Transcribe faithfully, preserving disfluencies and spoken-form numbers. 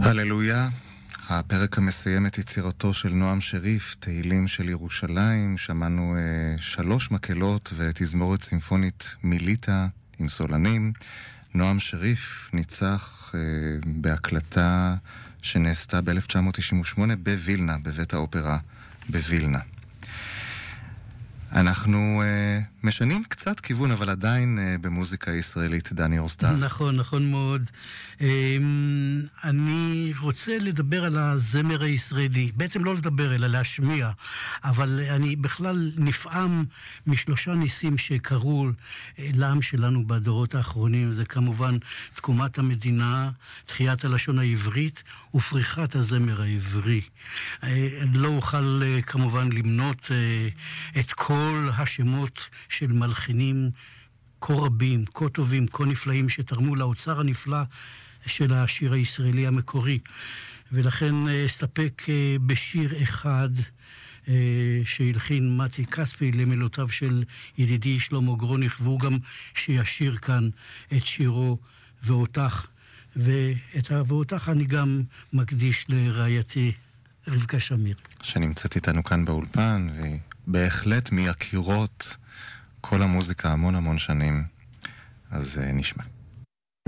הללויה, הפרק המסיים את יצירתו של נועם שריף, תהילים של ירושלים. שמענו אה, שלוש מקהלות ותזמורת סימפונית מיליטה עם סולנים. נועם שריף ניצח אה, בהקלטה שנעשתה ב-אלף תשע מאות תשעים ושמונה בווילנה, בבית האופרה בווילנה. אנחנו uh, משנים קצת כיוון, אבל עדיין uh, במוזיקה ישראלית. דני אורסטר. נכון, נכון מאוד. Um, אני רוצה לדבר על הזמר הישראלי. בעצם לא לדבר, אלא להשמיע. אבל אני בכלל נפעם משלושה ניסים שקרו לעם שלנו בדורות האחרונים. זה כמובן תקומת המדינה, תחיית הלשון העברית ופריחת הזמר העברי. Uh, לא אוכל uh, כמובן למנות uh, את כל כל השמות של מלחינים כה רבים, כה טובים, כה נפלאים, שתרמו לאוצר הנפלא של השיר הישראלי המקורי. ולכן אסתפק בשיר אחד שהלחין מתי כספי למילותיו של ידידי שלמה גרוניך, והוא גם שישיר כאן את שירו ואותך. ואת ואותך אני גם מקדיש לרעייתי רבקה שמיר, שנמצאת איתנו כאן באולפן, והיא בהחלט מיקירות כל המוזיקה המון המון שנים. אז נשמע.